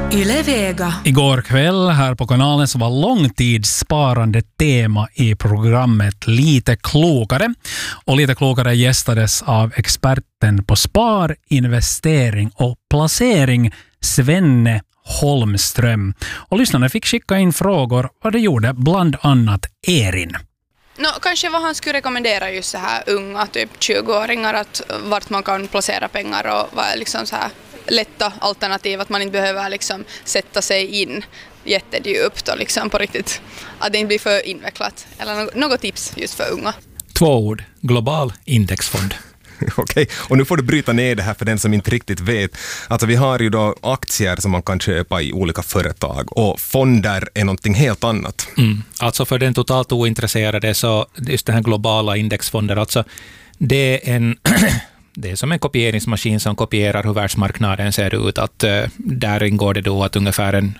Yle Vega. Igår kväll här på kanalen så var långtidssparande tema i programmet Lite klokare. Och Lite klokare gästades av experten på spar, investering och placering Svenne Holmström. Och lyssnarna fick skicka in frågor och det gjorde bland annat Erin. Kanske vad han skulle rekommendera just så här unga, typ 20-åringar, att vart man kan placera pengar och vad är liksom så här lätta alternativ, att man inte behöver liksom sätta sig in jättedjupt och liksom på riktigt, att det inte blir för invecklat. Eller något tips just för unga. 2 ord, global indexfond. Okej, och nu får du bryta ner det här för den som inte riktigt vet. Alltså vi har ju då aktier som man kan köpa i olika företag och fonder är någonting helt annat. Alltså för den totalt ointresserade så just den här globala indexfonder, alltså det är en... Det är som en kopieringsmaskin som kopierar hur världsmarknaden ser ut. Att där ingår det då att ungefär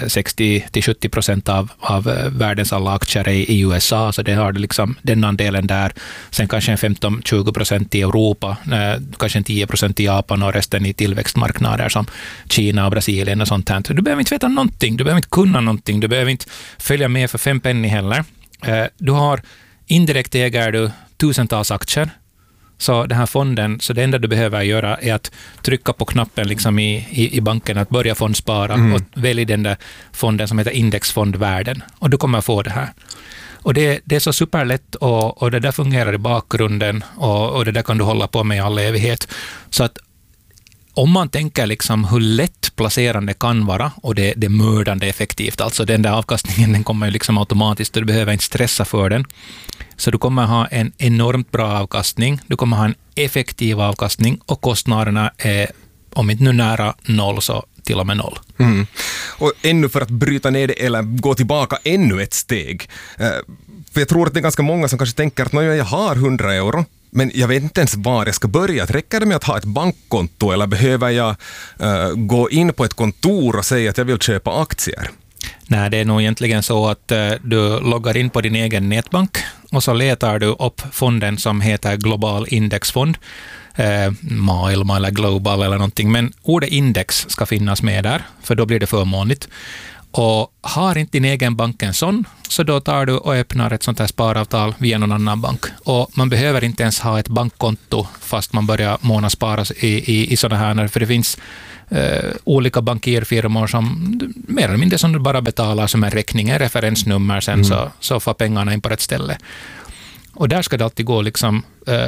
60-70% av världens alla aktier är i USA. Så det har det liksom den andelen där. Sen kanske 15-20% i Europa, kanske 10% i Japan och resten i tillväxtmarknader som Kina och Brasilien och sånt här. Du behöver inte veta någonting, du behöver inte kunna någonting, du behöver inte följa med för 5 penny heller. Du har indirekt äger du tusentals aktier. Så den här fonden, så det enda du behöver göra är att trycka på knappen liksom i banken att börja fondspara och välj den där fonden som heter indexfondvärden. Och du kommer få det här. Och det är så superlätt och det där fungerar i bakgrunden och det där kan du hålla på med i all evighet. Så att om man tänker liksom hur lätt placerande kan vara och det är mördande effektivt, alltså den där avkastningen den kommer ju liksom automatiskt och du behöver inte stressa för den. Så du kommer ha en enormt bra avkastning, du kommer ha en effektiv avkastning och kostnaderna är, om inte nu nära 0 så till och med 0. Och ännu för att bryta ner det eller gå tillbaka ännu ett steg. För jag tror att det är ganska många som kanske tänker att jag har 100 euro. Men jag vet inte ens var jag ska börja. Räcker det med att ha ett bankkonto eller behöver jag gå in på ett kontor och säga att jag vill köpa aktier? Nej, det är nog egentligen så att du loggar in på din egen nätbank och så letar du upp fonden som heter Global Indexfond. Malma eller Global eller någonting. Men ordet index ska finnas med där, för då blir det förmånligt. Och har inte din egen bank en sån, så då tar du och öppnar ett sånt här sparavtal via någon annan bank. Och man behöver inte ens ha ett bankkonto fast man börjar månadsspara i sådana här, för det finns olika bankirfirmor som mer eller mindre som du bara betalar som en räkning, en referensnummer sen så får pengarna in på rätt ställe. Och där ska det alltid gå liksom,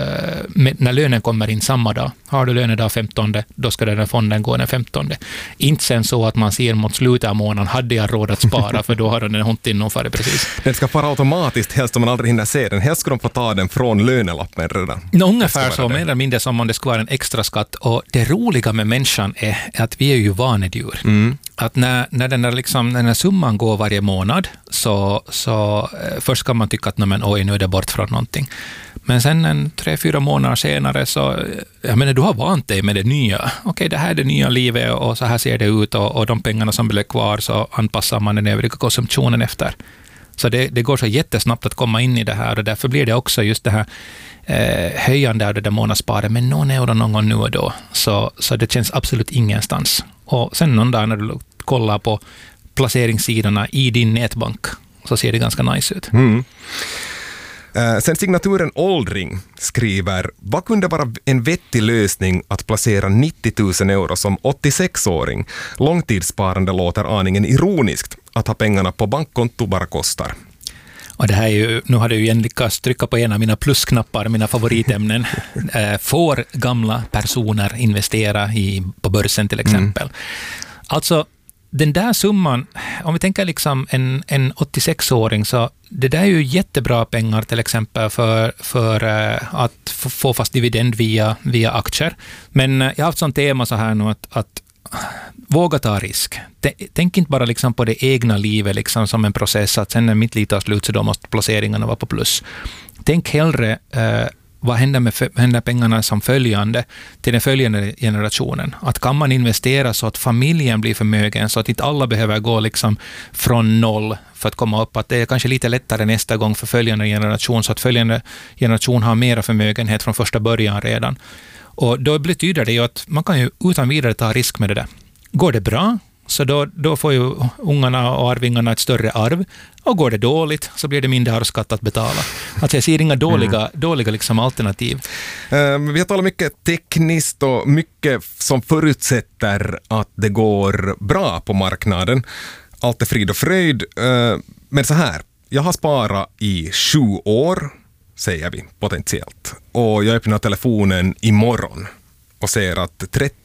när lönen kommer in samma dag. Har du lönedag 15, då ska den här fonden gå den 15. Inte sen så att man ser mot slutet av månaden, hade jag råd att spara, för då har den hållit in för det precis. Den ska fara automatiskt, helst om man aldrig hinner se den. Helst ska de få ta den från lönelappen redan. Ungefär så, mer eller mindre som om det skulle vara en extra skatt. Och det roliga med människan är att vi är ju vanedjur. Att när den här summan går varje månad så först kan man tycka att oj, nu är det bort från någonting. Men sen 3-4 månader senare så, jag menar, du har vant dig med det nya. Okej, det här är det nya livet och så här ser det ut och de pengarna som blir kvar så anpassar man den övriga konsumtionen efter. Så det går så jättesnabbt att komma in i det här och därför blir det också just det här höjande av det där månadssparet med någon euro någon gång nu och då. Så det känns absolut ingenstans. Och sen någon dag när du kollar på placeringssidorna i din nätbank så ser det ganska nice ut. Sen signaturen Åldring skriver: vad kunde vara en vettig lösning att placera 90 000 euro som 86-åring? Långtidssparande låter aningen ironiskt. Att ha pengarna på bankkonto bara kostar. Och det här är ju, nu har du ju igen lyckats trycka på en av mina plusknappar, mina favoritämnen. Får gamla personer investera på börsen till exempel? Alltså, den där summan, om vi tänker liksom en 86-åring, så det där är ju jättebra pengar till exempel för att få fast dividend via aktier. Men jag har haft sånt tema så här nu att våga ta risk. Tänk inte bara liksom på det egna livet liksom som en process, att sen när mitt liv tar slut så då måste placeringarna vara på plus. Tänk hellre vad händer med pengarna som följande till den följande generationen. Att kan man investera så att familjen blir förmögen, så att inte alla behöver gå liksom från 0 för att komma upp. Att det är kanske lite lättare nästa gång för följande generation, så att följande generation har mera förmögenhet från första början redan. Och då betyder det ju att man kan ju utan vidare ta risk med det där. Går det bra Så då får ju ungarna och arvingarna ett större arv. Och går det dåligt så blir det mindre arvsskatt att betala. Alltså jag ser inga dåliga liksom alternativ. Vi har talat mycket tekniskt och mycket som förutsätter att det går bra på marknaden. Allt är frid och fröjd. Men så här, jag har sparat i 7 år, säger vi potentiellt. Och jag öppnar telefonen imorgon och ser att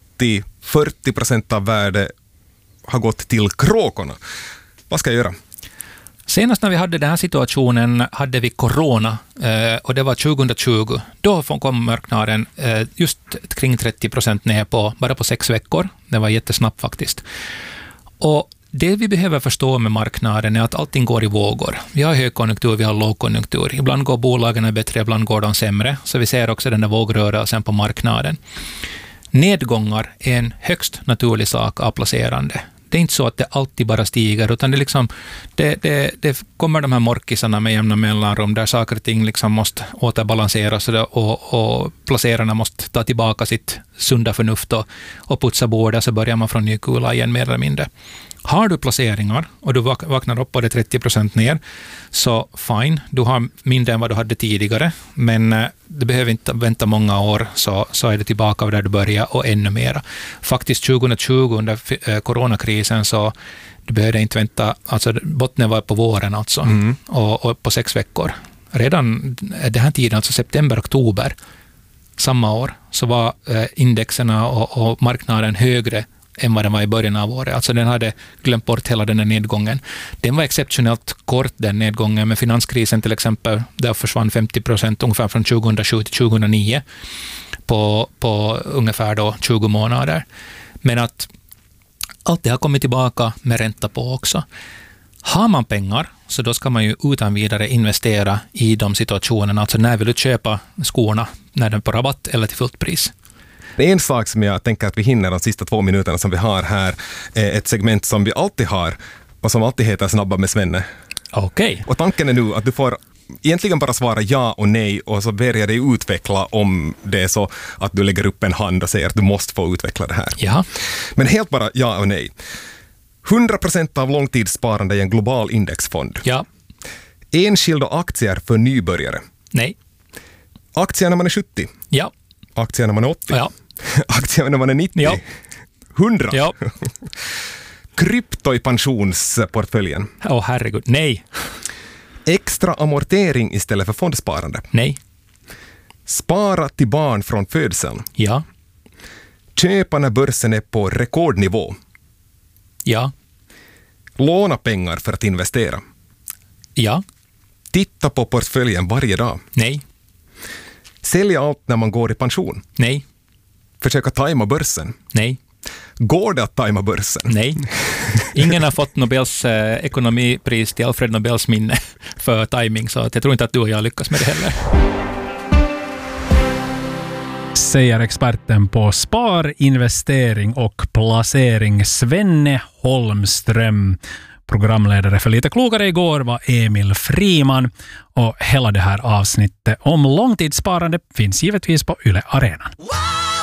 30-40% av värdet har gått till kråkorna. Vad ska jag göra? Senast när vi hade den här situationen hade vi corona och det var 2020. Då kom marknaden just kring 30% ner bara på 6 veckor. Det var jättesnabbt faktiskt. Och det vi behöver förstå med marknaden är att allting går i vågor. Vi har högkonjunktur, vi har lågkonjunktur. Ibland går bolagen bättre, ibland går de sämre. Så vi ser också den där vågrörelsen på marknaden. Nedgångar är en högst naturlig sak av placerande. Det är inte så att det alltid bara stiger, utan det kommer de här morkisarna med jämna mellanrum där saker och ting liksom måste återbalanseras och placerarna måste ta tillbaka sitt sunda förnuft och putsa bordet, så börjar man från ny kula igen mer eller mindre. Har du placeringar och du vaknar upp på det 30% ner, så fine, du har mindre än vad du hade tidigare, men du behöver inte vänta många år, så är det tillbaka där du börjar och ännu mera. Faktiskt 2020 under coronakrisen så du behövde inte vänta, alltså botten var på våren alltså, och på 6 veckor. Redan den här tiden, alltså september-oktober samma år, så var indexerna och marknaden högre än vad den var i början av året. Alltså den hade glömt bort hela den här nedgången. Den var exceptionellt kort, den nedgången. Med finanskrisen till exempel, där försvann 50% ungefär från 2007 till 2009 på ungefär då 20 månader. Men att allt det har kommit tillbaka med ränta på också. Har man pengar, så då ska man ju utan vidare investera i de situationerna. Alltså när vill du köpa skorna, när den är på rabatt eller till fullt pris? Det är en sak som jag tänker att vi hinner de sista 2 minuterna som vi har här. Ett segment som vi alltid har och som alltid heter Snabba med Svenne. Okej. Och tanken är nu att du får egentligen bara svara ja och nej, och så ber jag dig utveckla om det är så att du lägger upp en hand och säger att du måste få utveckla det här. Ja. Men helt bara ja och nej. 100% av långtidssparande i en global indexfond. Ja. Enskilda aktier för nybörjare. Nej. Aktier när man är 70. Ja. Aktier när man är 80. Ja. Aktier när man är 90. Ja. 100. Ja. Krypto i pensionsportföljen. Herregud. Nej. Extra amortering istället för fondsparande. Nej. Spara till barn från födseln. Ja. Köpa när börsen är på rekordnivå. Ja. Låna pengar för att investera. Ja. Titta på portföljen varje dag. Nej. Sälja allt när man går i pension. Nej. Försöka tajma börsen. Nej. Går det att tajma börsen? Nej. Ingen har fått Nobels ekonomipris till Alfred Nobels minne för timing, så jag tror inte att du och jag lyckas med det heller. Säger experten på spar, investering och placering Svenne Holmström. Programledare för Lite klokare igår var Emil Friman, och hela det här avsnittet om långtidssparande finns givetvis på Yle Arenan.